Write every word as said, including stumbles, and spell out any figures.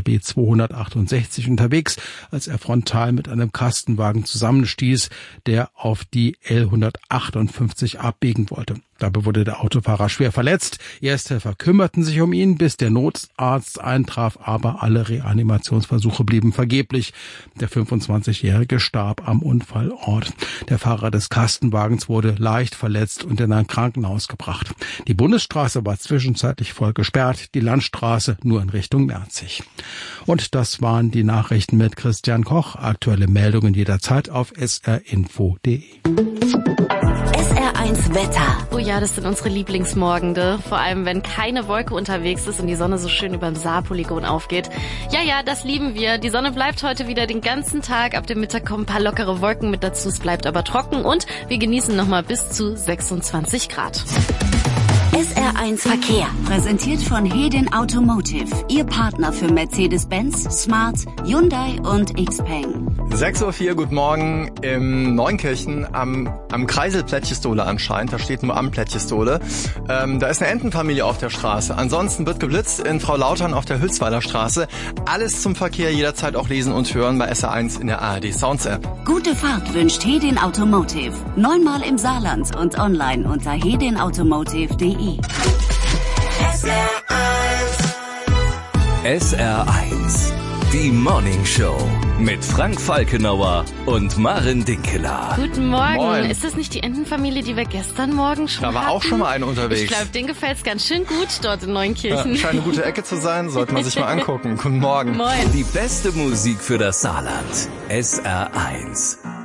B zweihundertachtundsechzig unterwegs, als er frontal mit einem Kastenwagen zusammenstieß, der auf die L hundertachtundfünfzig abbiegen wollte. Dabei wurde der Autofahrer schwer verletzt. Ersthelfer kümmerten sich um ihn, bis der Notarzt eintraf, aber alle Reanimationsversuche blieben vergeblich. Der fünfundzwanzigjährige starb am Unfallort. Der Fahrer des Kastenwagens wurde leicht verletzt und in ein Krankenhaus gebracht. Die Bundesstraße war zwischenzeitlich voll gesperrt, die Landstraße nur in Richtung Merzig. Und das waren die Nachrichten mit Christian Koch. Aktuelle Meldungen jederzeit auf s r info punkt d e. S R eins Wetter. Oh ja, das sind unsere Lieblingsmorgende. Vor allem, wenn keine Wolke unterwegs ist und die Sonne so schön über dem Saarpolygon aufgeht. Ja, ja, das lieben wir. Die Sonne bleibt heute wieder den ganzen Tag. Ab dem Mittag kommen ein paar lockere Wolken mit dazu. Es bleibt aber trocken und wir genießen nochmal bis zu sechsundzwanzig Grad. S R eins Verkehr. Präsentiert von Hedin Automotive. Ihr Partner für Mercedes-Benz, Smart, Hyundai und Xpeng. sechs Uhr vier, guten Morgen im Neunkirchen am, am Kreisel Plättchestole anscheinend. Da steht nur am Plättchestole. Ähm, da ist eine Entenfamilie auf der Straße. Ansonsten wird geblitzt in Frau Lautern auf der Hülsweiler Straße. Alles zum Verkehr jederzeit auch lesen und hören bei S R eins in der A R D Sounds App. Gute Fahrt wünscht Hedin Automotive. Neunmal im Saarland und online unter hedin automotive punkt d e. S R eins. S R eins. Die Morning Show mit Frank Falkenauer und Maren Dinkeler. Guten Morgen. Moin. Ist das nicht die Entenfamilie, die wir gestern Morgen schon Da war hatten? auch schon mal eine unterwegs. Ich glaube, denen gefällt's ganz schön gut dort in Neunkirchen. Ja, scheint eine gute Ecke zu sein, sollte man sich mal angucken. Guten Morgen. Moin. Die beste Musik für das Saarland. S R eins.